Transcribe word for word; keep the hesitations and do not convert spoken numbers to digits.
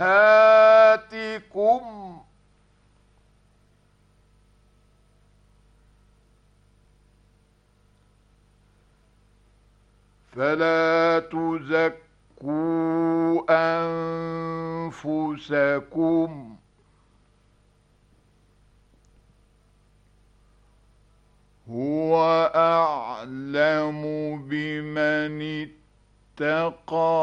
أمهاتكم فلا تزكوا أنفسكم هو أعلم بمن اتقى.